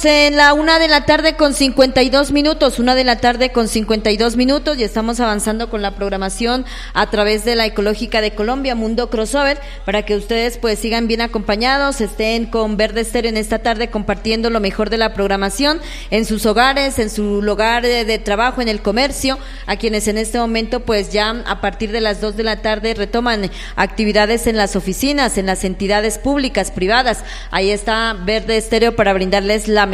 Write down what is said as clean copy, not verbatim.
Estamos en la 1:52 p.m, y estamos avanzando con la programación a través de la Ecológica de Colombia, Mundo Crossover, para que ustedes pues sigan bien acompañados, estén con Verde Estéreo en esta tarde compartiendo lo mejor de la programación en sus hogares, en su lugar de trabajo, en el comercio, a quienes en este momento pues ya a partir de las 2 de la tarde retoman actividades en las oficinas, en las entidades públicas, privadas. Ahí está Verde Estéreo para brindarles la